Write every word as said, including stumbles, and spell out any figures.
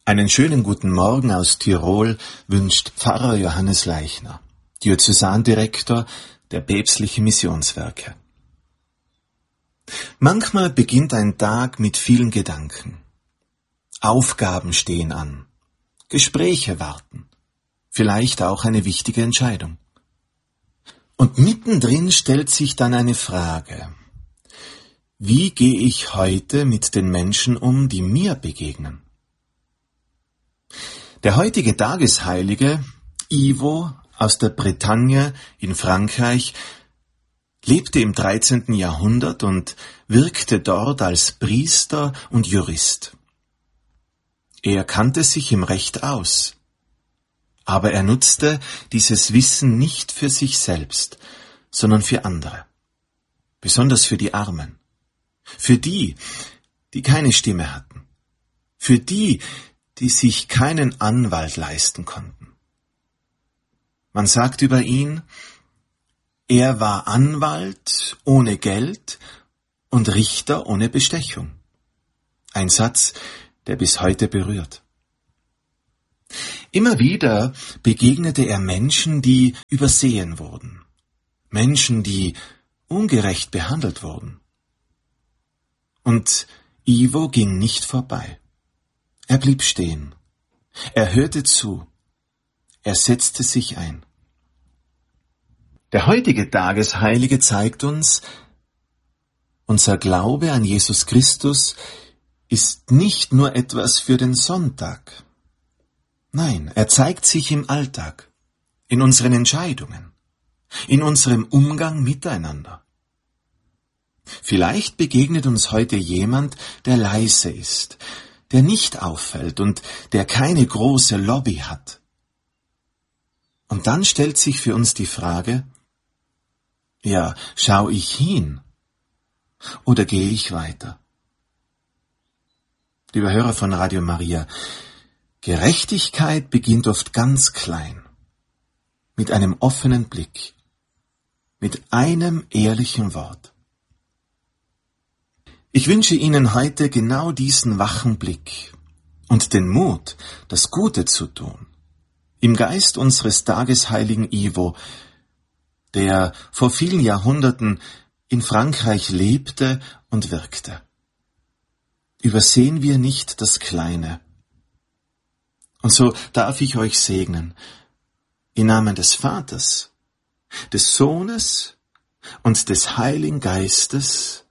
Einen schönen guten Morgen aus Tirol wünscht Pfarrer Johannes Leichner, Diözesandirektor der Päpstlichen Missionswerke. Manchmal beginnt ein Tag mit vielen Gedanken. Aufgaben stehen an, Gespräche warten, vielleicht auch eine wichtige Entscheidung. Und mittendrin stellt sich dann eine Frage: Wie gehe ich heute mit den Menschen um, die mir begegnen? Der heutige Tagesheilige, Ivo aus der Bretagne in Frankreich, lebte im dreizehnten Jahrhundert und wirkte dort als Priester und Jurist. Er kannte sich im Recht aus, aber er nutzte dieses Wissen nicht für sich selbst, sondern für andere, besonders für die Armen, für die, die keine Stimme hatten, für die, die sich keinen Anwalt leisten konnten. Man sagt über ihn, er war Anwalt ohne Geld und Richter ohne Bestechung. Ein Satz, der bis heute berührt. Immer wieder begegnete er Menschen, die übersehen wurden, Menschen, die ungerecht behandelt wurden. Und Ivo ging nicht vorbei. Er blieb stehen. Er hörte zu. Er setzte sich ein. Der heutige Tagesheilige zeigt uns, unser Glaube an Jesus Christus ist nicht nur etwas für den Sonntag. Nein, er zeigt sich im Alltag, in unseren Entscheidungen, in unserem Umgang miteinander. Vielleicht begegnet uns heute jemand, der leise ist, der nicht auffällt und der keine große Lobby hat. Und dann stellt sich für uns die Frage: Ja, schau ich hin oder gehe ich weiter? Lieber Hörer von Radio Maria, Gerechtigkeit beginnt oft ganz klein, mit einem offenen Blick, mit einem ehrlichen Wort. Ich wünsche Ihnen heute genau diesen wachen Blick und den Mut, das Gute zu tun, im Geist unseres Tagesheiligen Ivo, der vor vielen Jahrhunderten in Frankreich lebte und wirkte. Übersehen wir nicht das Kleine. Und so darf ich euch segnen, im Namen des Vaters, des Sohnes und des Heiligen Geistes.